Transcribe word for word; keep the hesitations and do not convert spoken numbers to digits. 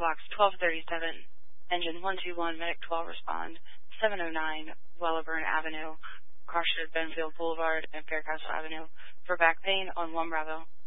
Box twelve thirty-seven. Engine one two one, Medic twelve respond. seven oh nine, Welleburn Avenue, Carshid Benfield Boulevard, and Faircastle Avenue. For back pain on one Bravo.